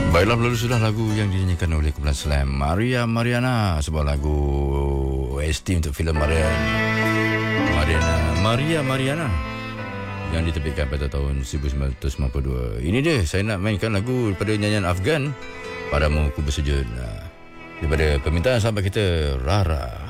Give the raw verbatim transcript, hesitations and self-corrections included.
Baiklah, lalu sudah lagu yang dinyanyikan oleh kumpulan Slam Maria Mariana, sebuah lagu O S T untuk filem Maria Mariana Maria Mariana yang diterbitkan pada tahun seribu sembilan ratus sembilan puluh dua. Ini dia, saya nak mainkan lagu daripada nyanyian Afgan, Padamu Ku Bersujud, daripada permintaan sahabat kita Rara.